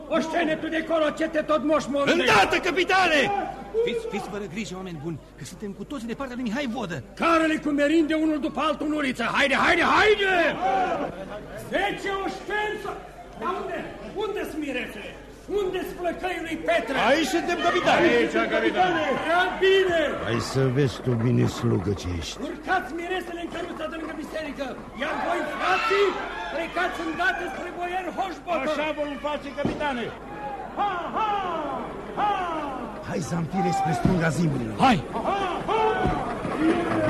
Oștenetul de colo, ce te tot moșmorule? Îndată, capitane! Fiți fără grijă, oameni buni, că suntem cu toții de partea lui Mihai Vodă. Carele cu merinde unul după altul în uliță. Haide, haide, haide! 10 oșteni să... Dar unde? Unde-s mirețele? Unde-s flăcăii lui Petre? Aici suntem, capitane. Aici, capitane. Prea bine! Hai să vezi tu bine slugă ce ești. Urcați miresele în căruța de lângă biserică, iar voi, frații, plecați îndată spre boier Hoșbotă. Așa vom face, capitane. Ha, ha, ha! Hai, Zamfire, spre stânga zimbrului. Hai! Ha, ha!